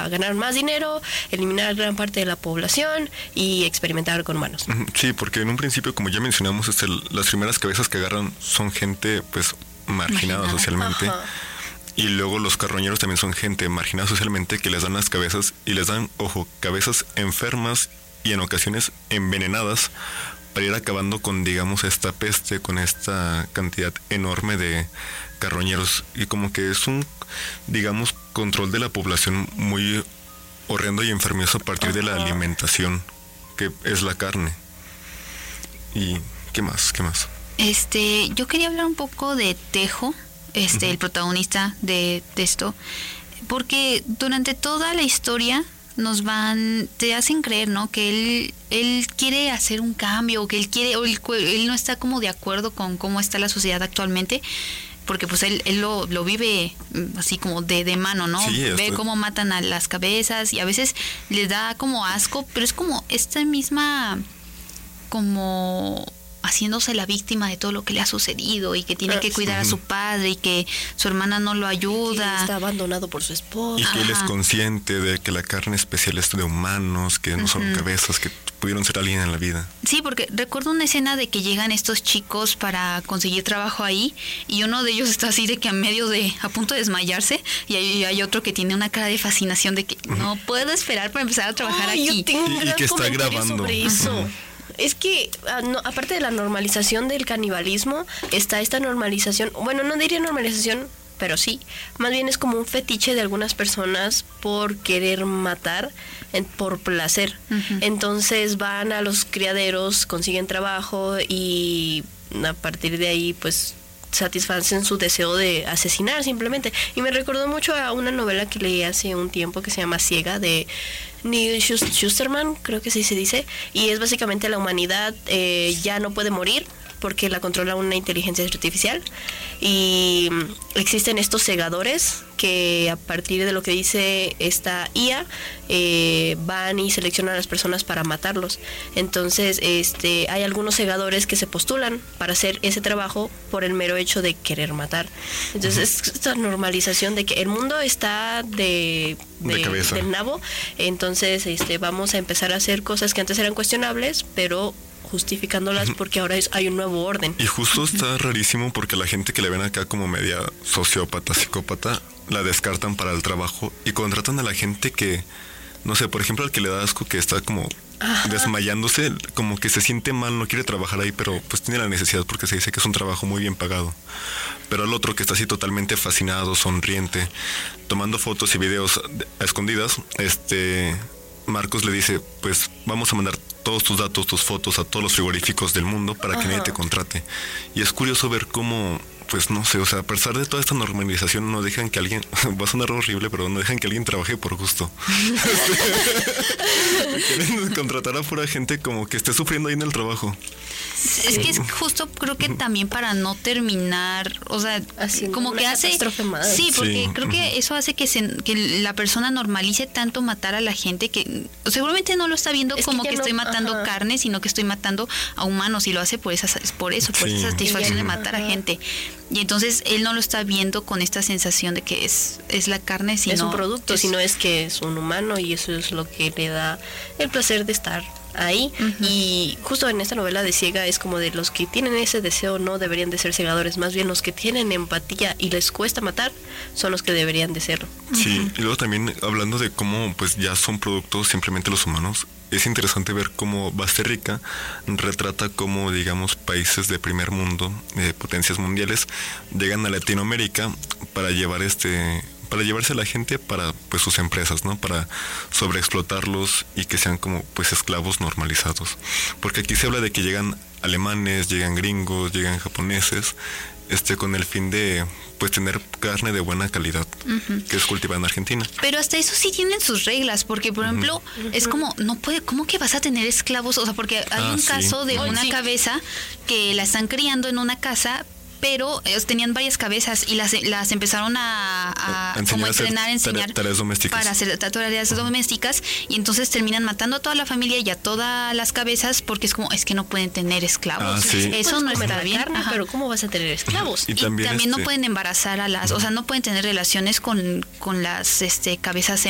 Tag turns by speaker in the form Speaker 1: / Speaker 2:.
Speaker 1: para ganar más dinero, eliminar gran parte de la población y experimentar con humanos.
Speaker 2: Sí, porque en un principio, como ya mencionamos, las primeras cabezas que agarran son gente pues marginada socialmente.
Speaker 1: Ajá.
Speaker 2: Y luego los carroñeros también son gente marginada socialmente que les dan las cabezas y les dan, ojo, cabezas enfermas y en ocasiones envenenadas para ir acabando con, digamos, esta peste, con esta cantidad enorme de carroñeros. Y como que es un, digamos, control de la población muy horrendo y enfermizo a partir de la alimentación, que es la carne. ¿Y qué más?
Speaker 3: Yo quería hablar un poco de Tejo, el protagonista de esto, porque durante toda la historia te hacen creer, ¿no? Que él quiere hacer un cambio, que él no está como de acuerdo con cómo está la sociedad actualmente, porque pues él lo vive así como de mano, ¿no?
Speaker 2: Sí,
Speaker 3: ve cómo matan a las cabezas y a veces le da como asco, pero es como esta misma, como haciéndose la víctima de todo lo que le ha sucedido y que tiene que cuidar a su padre y que su hermana no lo ayuda.
Speaker 1: Que está abandonado por su esposa.
Speaker 2: Y que él es consciente de que la carne especial es de humanos, que no son cabezas, que pudieron ser alguien en la vida.
Speaker 3: Sí, porque recuerdo una escena de que llegan estos chicos para conseguir trabajo ahí y uno de ellos está así de que a punto de desmayarse y hay otro que tiene una cara de fascinación de que no puedo esperar para empezar a trabajar aquí.
Speaker 1: Yo tengo un gran
Speaker 2: que está
Speaker 1: comentario
Speaker 2: grabando
Speaker 1: sobre eso. Es que, aparte de la normalización del canibalismo, está esta normalización, bueno, no diría normalización, pero sí, más bien es como un fetiche de algunas personas por querer matar por placer. Entonces van a los criaderos, consiguen trabajo y a partir de ahí, pues, satisfacen su deseo de asesinar simplemente. Y me recordó mucho a una novela que leí hace un tiempo que se llama Ciega, de Neil Shusterman, creo que sí se dice, y es básicamente la humanidad ya no puede morir porque la controla una inteligencia artificial y existen estos segadores que a partir de lo que dice esta IA van y seleccionan a las personas para matarlos. Entonces hay algunos segadores que se postulan para hacer ese trabajo por el mero hecho de querer matar. Entonces es esta normalización de que el mundo está del nabo, entonces vamos a empezar a hacer cosas que antes eran cuestionables, pero justificándolas porque ahora hay un nuevo orden.
Speaker 2: Y justo está rarísimo porque la gente que le ven acá como media sociópata, psicópata, la descartan para el trabajo y contratan a la gente que, no sé, por ejemplo, al que le da asco, que está como desmayándose, como que se siente mal, no quiere trabajar ahí, pero pues tiene la necesidad porque se dice que es un trabajo muy bien pagado. Pero al otro que está así totalmente fascinado, sonriente, tomando fotos y videos a escondidas, Marcos le dice, pues vamos a mandar todos tus datos, tus fotos a todos los frigoríficos del mundo para que nadie te contrate. Y es curioso ver cómo, pues no sé, o sea, a pesar de toda esta normalización, no dejan que alguien, va a sonar horrible, pero no dejan que alguien trabaje por gusto. Quieren contratar a pura gente como que esté sufriendo ahí en el trabajo.
Speaker 3: Es que es justo, creo que también para no terminar, o sea,
Speaker 1: haciendo
Speaker 3: como que hace, sí, porque creo que eso hace que la persona normalice tanto matar a la gente que seguramente no lo está viendo como que estoy matando carne, sino que estoy matando a humanos y lo hace por esa satisfacción de matar a gente. Y entonces él no lo está viendo con esta sensación de que es la carne, sino
Speaker 1: es un producto, sino es que es un humano y eso es lo que le da el placer de estar ahí. Y justo en esta novela de Ciega es como de los que tienen ese deseo no deberían de ser segadores, más bien los que tienen empatía y les cuesta matar son los que deberían de serlo.
Speaker 2: Sí, y luego también hablando de cómo pues ya son productos simplemente los humanos, es interesante ver cómo Basterrica retrata cómo, digamos, países de primer mundo, potencias mundiales, llegan a Latinoamérica para llevarse a la gente para pues sus empresas, ¿no? Para sobreexplotarlos y que sean como pues esclavos normalizados. Porque aquí se habla de que llegan alemanes, llegan gringos, llegan japoneses, con el fin de pues tener carne de buena calidad, que es cultivada en Argentina.
Speaker 3: Pero hasta eso sí tienen sus reglas, porque por ejemplo, es como, no puede, ¿cómo que vas a tener esclavos? O sea, porque hay un caso de una cabeza que la están criando en una casa, pero ellos tenían varias cabezas y las empezaron a como entrenar, enseñar
Speaker 2: tareas domésticas.
Speaker 3: Para hacer tareas domésticas, y entonces terminan matando a toda la familia y a todas las cabezas porque es que no pueden tener esclavos. Eso no está bien.
Speaker 1: Carne, pero ¿cómo vas a tener esclavos?
Speaker 3: Y también no pueden embarazar a las, o sea, no pueden tener relaciones con las cabezas